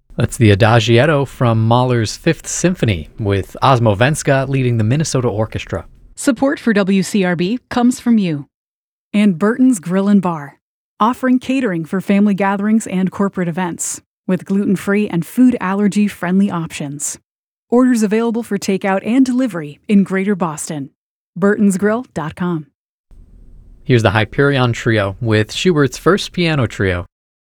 That's the Adagietto from Mahler's Fifth Symphony, with Osmo Venska leading the Minnesota Orchestra. Support for WCRB comes from you. And Burton's Grill and Bar, offering catering for family gatherings and corporate events, with gluten-free and food allergy-friendly options. Orders available for takeout and delivery in Greater Boston. burtonsgrill.com. Here's the Hyperion Trio with Schubert's First Piano Trio.